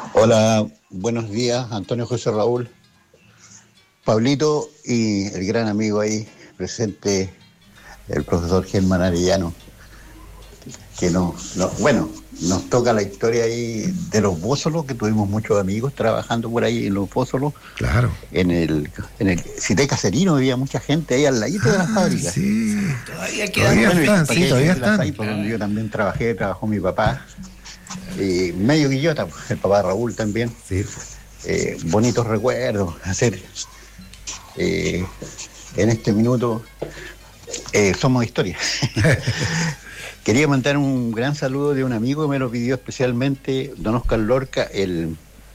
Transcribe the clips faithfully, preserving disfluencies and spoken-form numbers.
Hola, buenos días, Antonio José Raúl, Pablito y el gran amigo ahí presente, el profesor Germán Arellano, que nos, nos, bueno, nos toca la historia ahí de los Bósolos, que tuvimos muchos amigos trabajando por ahí en los Bósolos. Claro. En el, en el Cité Caserino había mucha gente ahí al ladito ah, de la fábrica. Sí, todavía quedan. Todavía bueno, están, sí, todavía están. Ahí, por donde yo también trabajé, trabajó mi papá. Y medio Guillota, el papá Raúl también. Sí. Eh, bonitos recuerdos, hacer eh, en este minuto eh, somos historia. Quería mandar un gran saludo de un amigo que me lo pidió especialmente, don Oscar Lorca, el,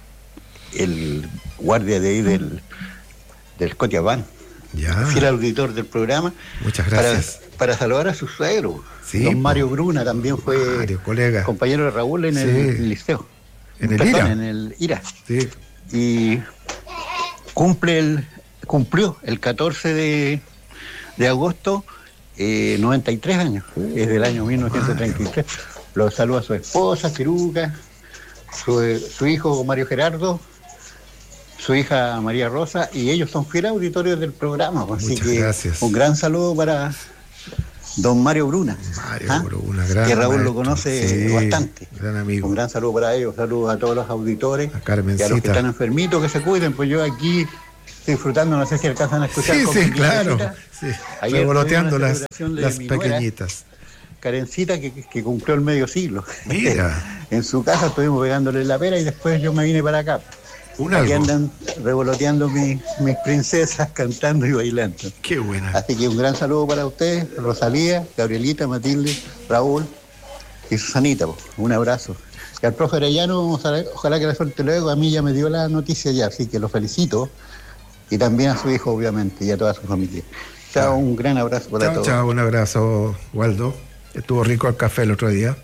el guardia de ahí del, del Scotiabank, fiel auditor del programa. Muchas gracias. Para, para saludar a su suegro. Sí, don Mario Bruna también fue Mario, colega. compañero de Raúl en sí. el liceo. En el Perdón, IRA. En el IRA. Sí. Y cumple el, cumplió el catorce de, de agosto eh, noventa y tres años, es del año mil novecientos treinta y tres. Mario. Lo saluda a su esposa, Ciruca, su, su hijo Mario Gerardo, su hija María Rosa, y ellos son fieles auditorios del programa. Así Muchas que gracias. Un gran saludo para don Mario Bruna. Mario ¿Ah? Bruna, gran que Raúl maestro. lo conoce Sí, bastante. Gran amigo. Un gran saludo para ellos, saludos a todos los auditores, a Carmencita. y a los que están enfermitos, que se cuiden, pues yo aquí estoy disfrutando, no sé si alcanzan a escuchar. Sí, con sí, claro. Sí. Revoloteando las, las pequeñitas. Karencita, que, que cumplió el medio siglo. Mira. En su casa estuvimos pegándole la pera y después yo me vine para acá. Un Aquí algo. andan revoloteando mis, mis princesas, cantando y bailando. Qué buena. Así que un gran saludo para ustedes, Rosalía, Gabrielita, Matilde, Raúl y Susanita. Un abrazo. Y al profe Arellano, ojalá, ojalá que la suerte luego. A mí ya me dio la noticia ya, así que lo felicito. Y también a su hijo, obviamente, y a toda su familia. Chao, chao. Un gran abrazo para chao, todos. Chao, un abrazo, Waldo. Estuvo rico el café el otro día.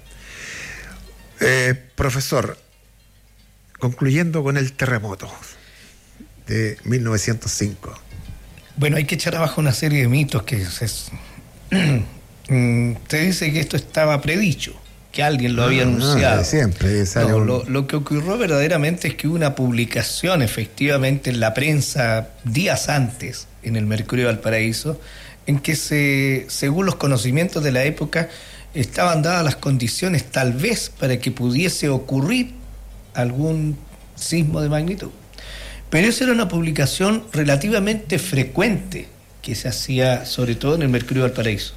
Eh, profesor, concluyendo con el terremoto de mil novecientos cinco. Bueno, hay que echar abajo una serie de mitos que es, se dice que esto estaba predicho, que alguien lo había ah, anunciado. Siempre sale no, un... lo, lo que ocurrió verdaderamente es que hubo una publicación efectivamente en la prensa días antes, en el Mercurio de Valparaíso, en que se, según los conocimientos de la época, estaban dadas las condiciones tal vez para que pudiese ocurrir algún sismo de magnitud. Pero esa era una publicación relativamente frecuente que se hacía sobre todo en el Mercurio de Valparaíso.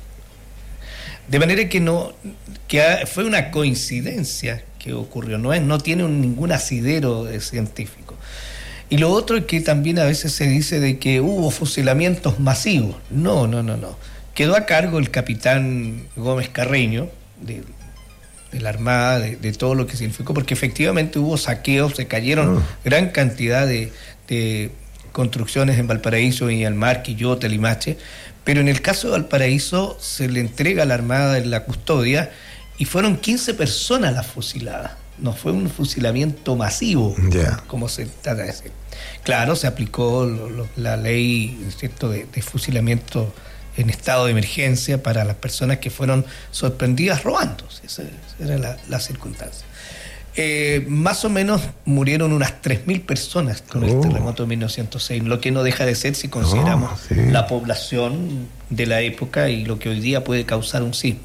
De manera que no que fue una coincidencia que ocurrió, no es, no tiene un, ningún asidero científico. Y lo otro es que también a veces se dice de que hubo fusilamientos masivos. No, no, no, no. Quedó a cargo el capitán Gómez Carreño de, de la Armada, de, de todo lo que significó, porque efectivamente hubo saqueos, se cayeron oh. gran cantidad de, de construcciones en Valparaíso, Viña del Mar, Quillota, Limache, pero en el caso de Valparaíso se le entrega a la Armada en la custodia y fueron quince personas las fusiladas. No fue un fusilamiento masivo, yeah. como se trata de decir. Claro, se aplicó lo, lo, la ley, ¿cierto?, de, de fusilamiento en estado de emergencia para las personas que fueron sorprendidas robando. Esa, esa era la, la circunstancia. Eh, más o menos murieron unas tres mil personas con oh. el terremoto de mil novecientos seis, lo que no deja de ser si consideramos oh, sí. la población de la época y lo que hoy día puede causar un sismo.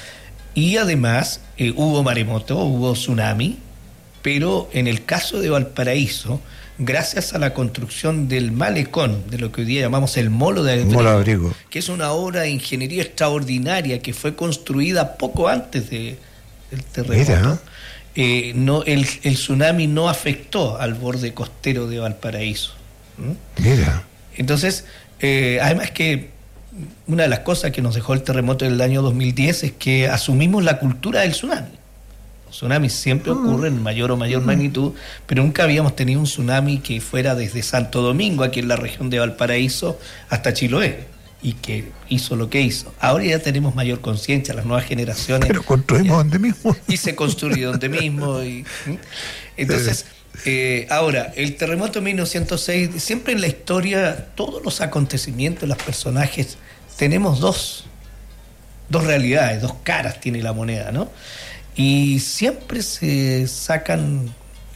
Y además eh, hubo maremoto, hubo tsunami, pero en el caso de Valparaíso, gracias a la construcción del malecón, de lo que hoy día llamamos el Molo de Abrigo, Molo de Abrigo. que es una obra de ingeniería extraordinaria que fue construida poco antes de, del terremoto, eh, no, el, el tsunami no afectó al borde costero de Valparaíso. ¿Mm? Mira. Entonces, eh, además que una de las cosas que nos dejó el terremoto del año dos mil diez es que asumimos la cultura del tsunami. Los tsunamis siempre ocurren en mayor o mayor magnitud, pero nunca habíamos tenido un tsunami que fuera desde Santo Domingo, aquí en la región de Valparaíso, hasta Chiloé, y que hizo lo que hizo. Ahora ya tenemos mayor conciencia, las nuevas generaciones. Pero construimos ya, donde mismo. Y se construye donde mismo. Y, entonces, eh, ahora, el terremoto de mil novecientos seis, siempre en la historia, todos los acontecimientos, los personajes, tenemos dos, dos realidades, dos caras tiene la moneda, ¿no? Y siempre se sacan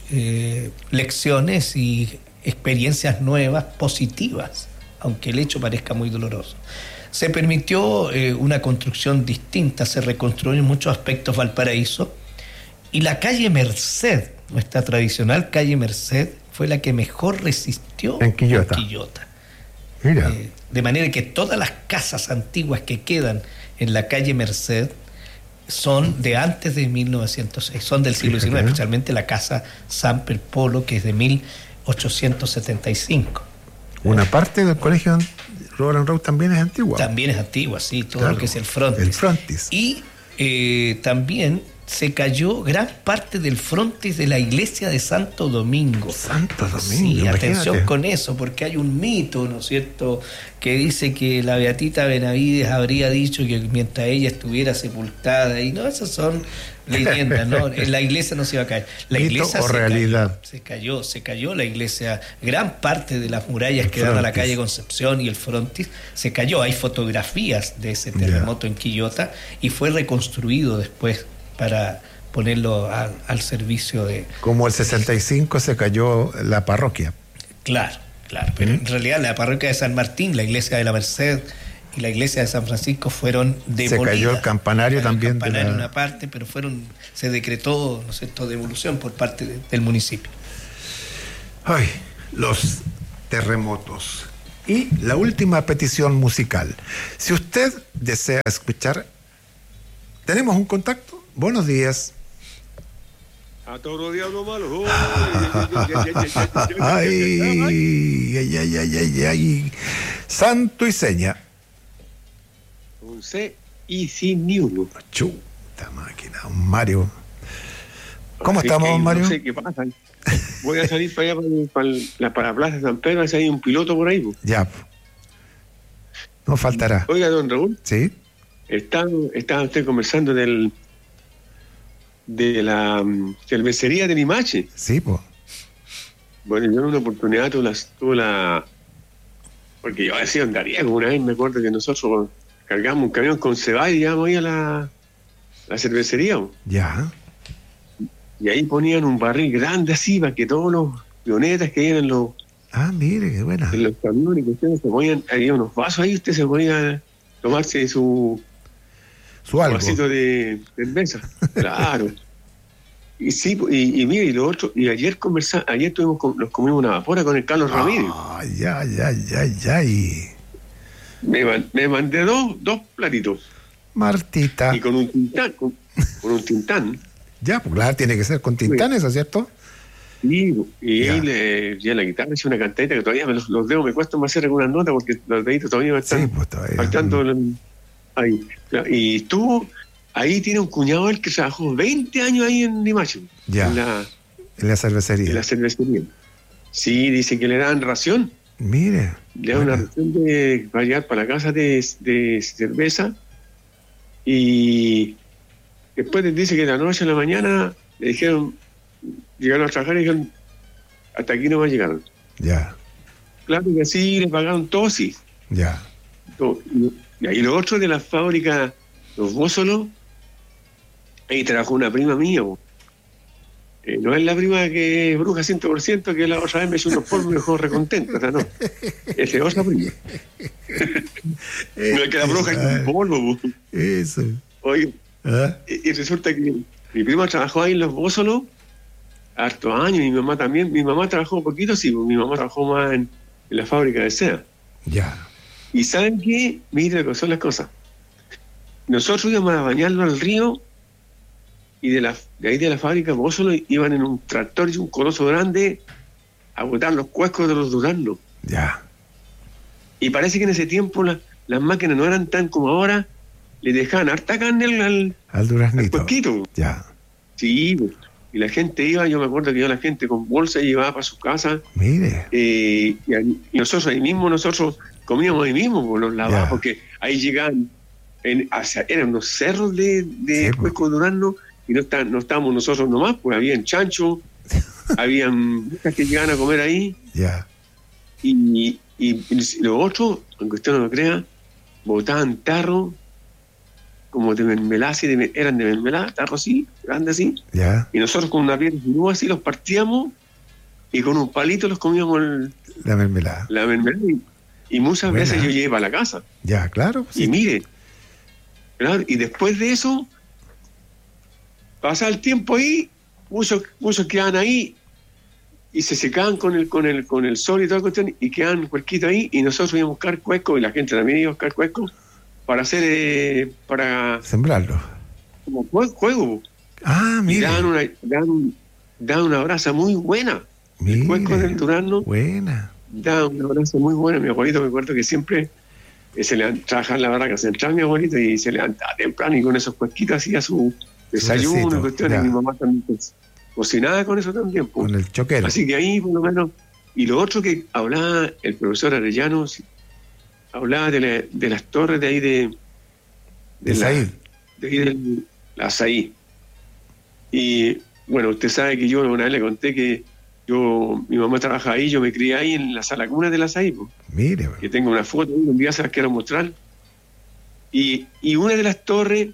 eh, lecciones y experiencias nuevas, positivas, aunque el hecho parezca muy doloroso. Se permitió eh, una construcción distinta, se reconstruyó en muchos aspectos Valparaíso, y la calle Merced, nuestra tradicional calle Merced, fue la que mejor resistió en Quillota. En Quillota. Mira. Eh, de manera que todas las casas antiguas que quedan en la calle Merced son de antes de mil novecientos seis, son del siglo diecinueve, especialmente la casa Samper Polo, que es de mil ochocientos setenta y cinco. Una parte del colegio Roland Road también es antigua. También es antigua, sí, todo Claro, lo que es el frontis. el frontis. Y eh, también se cayó gran parte del frontis de la iglesia de Santo Domingo. Santo Domingo, Sí, imagínate. atención con eso, porque hay un mito, ¿no es cierto?, que dice que la Beatita Benavides habría dicho que mientras ella estuviera sepultada, y no, esas son leyendas, ¿no? La iglesia no se iba a caer. La ¿Mito iglesia o se realidad? Cayó, se cayó, se cayó la iglesia. Gran parte de las murallas El que dan a la frontis. calle Concepción y el frontis se cayó. Hay fotografías de ese terremoto Ya. en Quillota y fue reconstruido después para ponerlo al, al servicio de... Como el sesenta y cinco se cayó la parroquia. Claro, claro, pero en realidad la parroquia de San Martín, la iglesia de la Merced y la iglesia de San Francisco fueron demolidas. Se cayó el campanario El también de campanario la- una parte, pero fueron se decretó, ¿no es cierto?, devolución por parte de- del municipio. Ay, los terremotos. Y la última petición musical. Si usted desea escuchar, ¿tenemos un contacto? Buenos días. A todo diablo malo. Ay, ay, ay, ay, ay, ay. Santo y seña. Con C y sin ni uno. Chuta máquina, Mario. ¿Cómo Así estamos, que Mario? No sé qué pasa. Voy a salir para allá, para, para la, para la Plaza de San Pedro, a ver si hay un piloto por ahí. Ya. No faltará. Oiga, don Raúl, ¿Sí? está, estaba usted conversando del de la um, cervecería de Limache. Sí, pues. Bueno, yo en una oportunidad tuve la, tuve la... Porque yo decía andaría como una vez, me acuerdo que nosotros cargamos un camión con cebada y íbamos ahí a la, la cervecería. Ya. Y ahí ponían un barril grande así para que todos los pionetas que iban en los, Ah, mire, qué buena. en los camiones, que ustedes se ponían, había unos vasos ahí, usted se ponía a tomarse su Su algo. vasito de cerveza. Claro. Y sí, y, y mire, y lo otro, y ayer conversamos, ayer tuvimos, con- nos comimos una vapora con el Carlos Ramírez. Ah, ya, ya, ya, ya. Y Me, man- me mandé dos, dos platitos. Martita. Y con un tintán, con, con un tintán. Ya, pues claro, tiene que ser con tintanes, ¿es cierto? Y, y Ya. ahí le, ya la guitarra hice una cantadita que todavía me los, los dedos me cuestan más hacer algunas notas porque los deditos todavía me están Sí, pues todavía. faltando el- ahí. Y estuvo, ahí tiene un cuñado él que trabajó veinte años ahí en Limache, Ya. en la, En la cervecería. en la cervecería. Sí, dice que le dan ración, Mire. le dan una bueno. ración de, para llevar para la casa de, de cerveza y después les dice que la noche a la mañana le dijeron, llegaron a trabajar y dijeron, hasta aquí no va a llegar. Ya, Claro que sí, le pagaron todo, sí. ya. Todo. Y, y ahí lo otro de la fábrica, los Bósolos, ahí trabajó una prima mía. bo. Eh, no es la prima que es bruja cien por ciento, que la otra vez me hizo unos polvos y me dejó recontenta, o sea, no. Es de otra prima. No es que la bruja es un polvo. bo. Eso. Oye, ¿Ah? y, y resulta que mi prima trabajó ahí en los Bósolos hartos años, y mi mamá también. Mi mamá trabajó poquito, sí, bo. Mi mamá trabajó más en, en la fábrica de seda. Ya. Y ¿saben qué? Mira lo que son las cosas. Nosotros íbamos a bañarlo al río y de, la, de ahí de la fábrica Bósolo iban en un tractor y un coloso grande a botar los cuescos de los duraznos. Ya. Y parece que en ese tiempo la- las máquinas no eran tan como ahora, le dejaban harta carne al, al, Al al duraznito. cuesquito. Ya. Sí, pues. Y la gente iba, yo me acuerdo que iba la gente con bolsa y llevaba para su casa. Mire. Eh, y, ahí- y nosotros ahí mismo, nosotros comíamos ahí mismo, por los lavados, Ya. porque ahí llegaban, en, hacia, eran unos cerros de, de Sí, pues. cuesco de durazno, y no, está, no estábamos nosotros nomás, pues habían chancho, habían muchas que llegaban a comer ahí, Ya. y, y, y lo otro, aunque usted no lo crea, botaban tarro como de mermelada, así de, eran de mermelada, tarros así, grandes así. Ya. Y nosotros con una piedra de así los partíamos y con un palito los comíamos el, La mermelada. la mermelada. Y, y muchas Buena. veces yo llegué para la casa. Ya, claro. Y Sí. mire, claro, y después de eso, pasa el tiempo ahí, muchos, muchos quedan ahí y se secaban con el, con el, con el sol y toda la cuestión, y quedan cuerquitos ahí, y nosotros íbamos a buscar cuesco, y la gente también iba a buscar cuesco para hacer, eh, para Sembrarlo. como jue- juego. Ah, Y mire. daban una, daban, un- daban una brasa muy buena. El cuesco Mire. del durazno Buena. daba una brasa muy buena. Mi abuelito, me acuerdo que siempre eh, se le trabajaba en la barraca central, mi abuelito, y se levantaba temprano y con esos cuesquitos hacía su desayuno tecito, y cuestiones. ya. Mi mamá también pues, cocinaba con eso también. pues. Con el choquero. Así que ahí, por lo menos. Y lo otro que hablaba el profesor Arellano, sí, hablaba de, la- de las torres de ahí de. De la- Said. De ahí del Azaí. Y bueno, usted sabe que yo una vez le conté que yo, mi mamá trabajaba ahí, yo me crié ahí en la sala cuna del Azaí, pues, Mire. que tengo una foto, un día se las quiero mostrar. Y, y una de las torres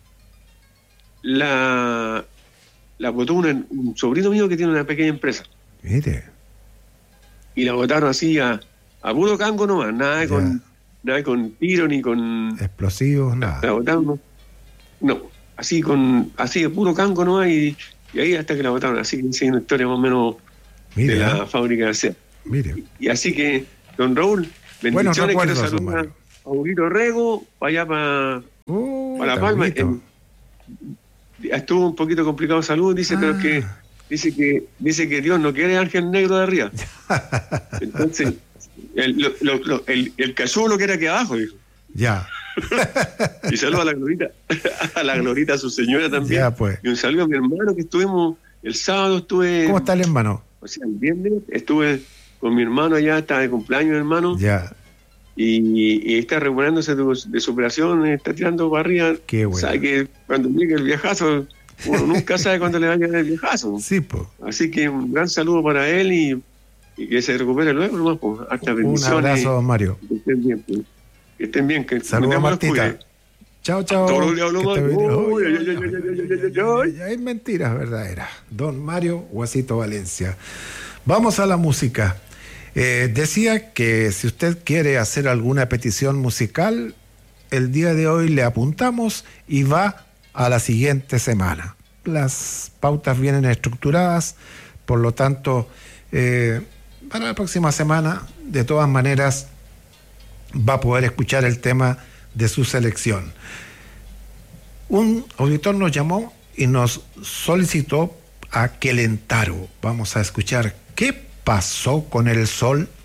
la, la botó una- un sobrino mío que tiene una pequeña empresa. Mire. Y la botaron así a, a puro cango nomás, nada de Ya. con, nada de con tiro ni con. Explosivos, La nada. botaron, no, no, así con así de puro cango nomás, y, y ahí hasta que la botaron. Así que hice una historia más o menos Mire. de la ah, fábrica de acero. Mire. Y así que, don Raúl, Buenos bendiciones, quiero recuerdos, don saludar Mario. a Huguito Rego, para allá para, Uh, para La Palma. Tablito. En- estuvo un poquito complicado de salud, dice, pero Ah. que dice que dice que Dios no quiere ángel negro de arriba. Entonces, el, lo, lo- lo- el, el cachudo lo quiere aquí abajo, dijo. Ya. Y saludo a la Glorita, a la Glorita, a su señora también. Ya, pues. Y un saludo a mi hermano, que estuvimos, el sábado estuve, ¿Cómo está el hermano? o sea, el viernes estuve con mi hermano allá, estaba de cumpleaños, hermano, Ya. y, y está recuperándose de, de su operación, está tirando para arriba. Qué bueno. Sabe que cuando llegue el viajazo, uno nunca sabe cuándo le va a llegar el viajazo. Sí, pues. Así que un gran saludo para él, y, y que se recupere luego nomás, pues. Hasta Un bendiciones. abrazo, don Mario. Que estén bien, pues. Que estén bien, que Saludos a Dios me los Martita. cuide. Chao, chao. Todos los días hablo Que mal. te bendiga. Uy, Uy, ay, uy, ay, uy, ay, uy, ay, uy, ay, uy, ay. uy. Es mentiras verdaderas. Don Mario Guasito Valencia. Vamos a la música. Eh, decía que si usted quiere hacer alguna petición musical, el día de hoy le apuntamos y va a la siguiente semana. Las pautas vienen estructuradas, por lo tanto, eh, para la próxima semana, de todas maneras, va a poder escuchar el tema de su selección. Un auditor nos llamó y nos solicitó a Quelentaro. Vamos a escuchar qué pasó con el sol